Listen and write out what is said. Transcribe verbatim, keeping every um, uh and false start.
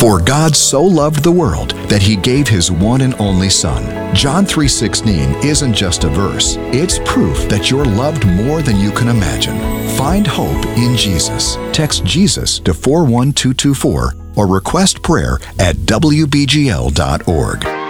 For God so loved the world that he gave his one and only Son. John three sixteen isn't just a verse. It's proof that you're loved more than you can imagine. Find hope in Jesus. Text Jesus to four one two two four or request prayer at w b g l dot org.